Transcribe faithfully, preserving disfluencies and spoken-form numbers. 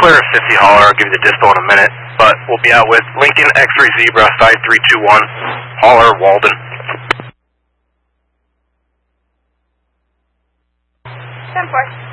clear of fifty holler, I'll give you the dispo in a minute, but we'll be out with Lincoln X-Ray Zebra five three two one, holler Walden. ten four.